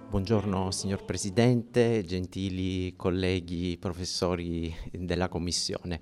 Buongiorno signor Presidente, gentili colleghi, professori della Commissione.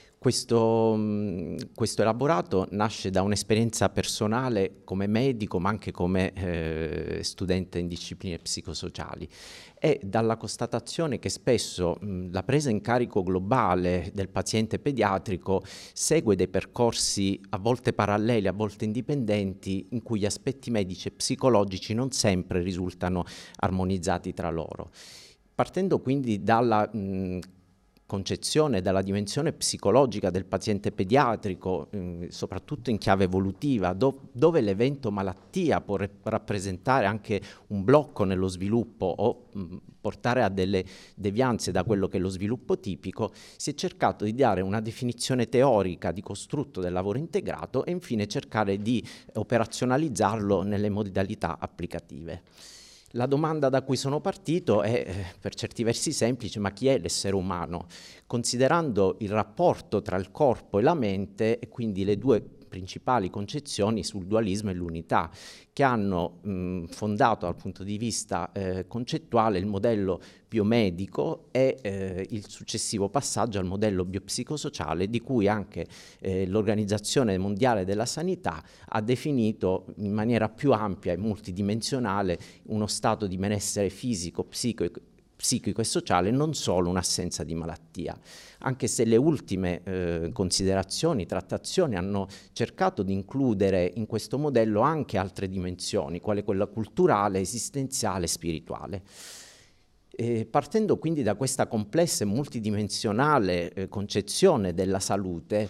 Questo elaborato nasce da un'esperienza personale come medico, ma anche come studente in discipline psicosociali, e dalla constatazione che spesso la presa in carico globale del paziente pediatrico segue dei percorsi a volte paralleli, a volte indipendenti, in cui gli aspetti medici e psicologici non sempre risultano armonizzati tra loro. Partendo quindi dalla concezione, dalla dimensione psicologica del paziente pediatrico, soprattutto in chiave evolutiva, dove l'evento malattia può rappresentare anche un blocco nello sviluppo o portare a delle devianze da quello che è lo sviluppo tipico, si è cercato di dare una definizione teorica di costrutto del lavoro integrato e infine cercare di operazionalizzarlo nelle modalità applicative. La domanda da cui sono partito è per certi versi semplice: ma chi è l'essere umano? Considerando il rapporto tra il corpo e la mente, e quindi le due principali concezioni sul dualismo e l'unità, che hanno fondato dal punto di vista concettuale il modello biomedico e il successivo passaggio al modello biopsicosociale, di cui anche l'Organizzazione Mondiale della Sanità ha definito in maniera più ampia e multidimensionale uno stato di benessere fisico, psichico e sociale, non solo un'assenza di malattia, anche se le ultime considerazioni, trattazioni hanno cercato di includere in questo modello anche altre dimensioni, quale quella culturale, esistenziale e spirituale. Partendo quindi da questa complessa e multidimensionale concezione della salute,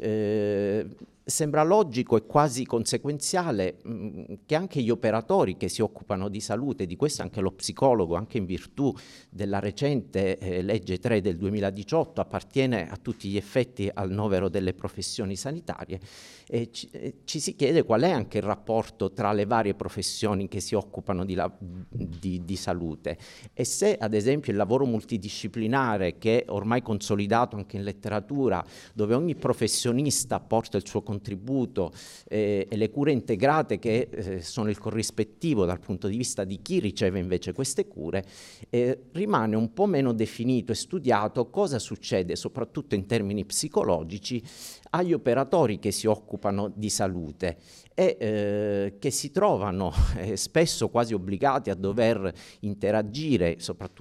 sembra logico e quasi conseguenziale che anche gli operatori che si occupano di salute, di questo anche lo psicologo, anche in virtù della recente legge 3 del 2018, appartiene a tutti gli effetti al novero delle professioni sanitarie, ci si chiede qual è anche il rapporto tra le varie professioni che si occupano di salute, e se ad esempio il lavoro multidisciplinare, che è ormai consolidato anche in letteratura, dove ogni professionista porta il suo contributo, e le cure integrate che sono il corrispettivo dal punto di vista di chi riceve invece queste cure, rimane un po' meno definito e studiato cosa succede soprattutto in termini psicologici agli operatori che si occupano di salute e che si trovano spesso quasi obbligati a dover interagire, soprattutto